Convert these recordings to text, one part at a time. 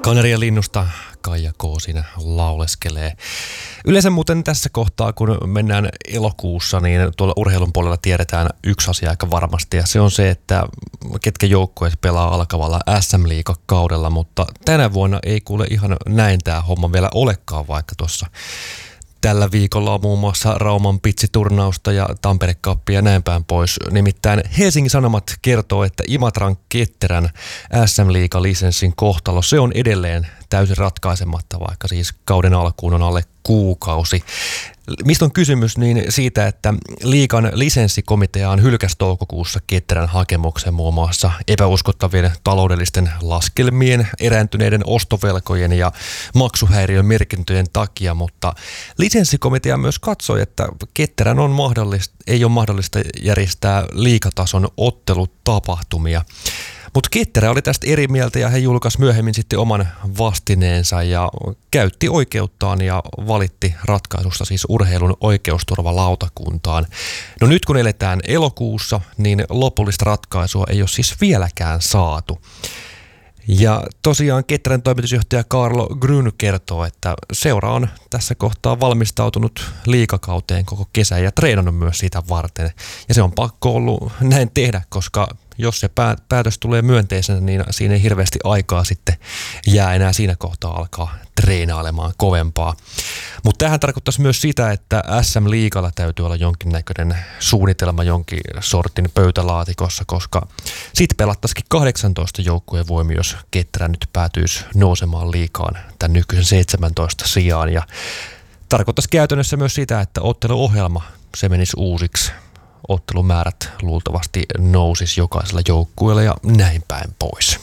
Kanarian linnusta Kaija K. siinä lauleskelee. Yleensä muuten tässä kohtaa, kun mennään elokuussa, niin tuolla urheilun puolella tiedetään yksi asia aika varmasti. Ja se on se, että ketkä joukkueet pelaa alkavalla SM-liigakaudella, mutta tänä vuonna ei kuule ihan näin tämä homma vielä olekaan, vaikka tuossa tällä viikolla on muun muassa Rauman pitsiturnausta ja Tampere Cupia ja näin päin pois. Nimittäin Helsingin Sanomat kertoo, että Imatran Ketterän SM-liiga-lisenssin kohtalo, se on edelleen täysin ratkaisematta, vaikka siis kauden alkuun on alle kuukausi. Mistä on kysymys? Niin siitä, että liigan lisenssikomitea hylkäsi toukokuussa Ketterän hakemuksen muun muassa epäuskottavien taloudellisten laskelmien, erääntyneiden ostovelkojen ja maksuhäiriön merkintöjen takia, mutta lisenssikomitea myös katsoi, että Ketterän ei ole mahdollista järjestää liigatason ottelutapahtumia. Mutta Ketterä oli tästä eri mieltä ja he julkaisi myöhemmin sitten oman vastineensa ja käytti oikeuttaan ja valitti ratkaisusta siis urheilun oikeusturvalautakuntaan. No nyt kun eletään elokuussa, niin lopullista ratkaisua ei ole siis vieläkään saatu. Ja tosiaan Ketterän toimitusjohtaja Carlo Grün kertoo, että seura on tässä kohtaa valmistautunut liigakauteen koko kesän ja treenannut myös sitä varten. Ja se on pakko ollut näin tehdä, koska jos se päätös tulee myönteisenä, niin siinä ei hirveästi aikaa sitten jää enää siinä kohtaa alkaa treenailemaan kovempaa. Mutta tämähän tarkoittaisi myös sitä, että SM-liigalla täytyy olla jonkinnäköinen suunnitelma jonkin sortin pöytälaatikossa, koska sitten pelattaisikin 18 joukkueen voimi, jos Ketterä nyt päätyisi nousemaan liigaan tämän nykyisen 17 sijaan. Ja tarkoittaisi käytännössä myös sitä, että otteluohjelma se menisi uusiksi. Ottelumäärät luultavasti nousisi jokaisella joukkueella ja näin päin pois.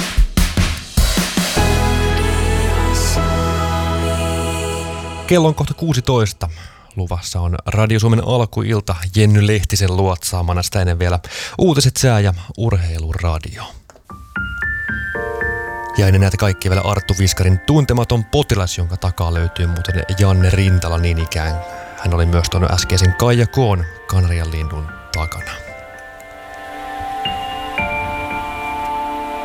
Kello on kohta 16. Luvassa on Radio Suomen alkuilta Jenny Lehtisen luotsaamana, sitä ennen vielä uutiset, sää ja urheiluradio. Ja ennen näitä kaikkia vielä Arttu Viskarin Tuntematon potilas, jonka takaa löytyy muuten Janne Rintala niin ikään. Hän oli myös tuon äskeisen Kaija K:n Kanarian linnun takana.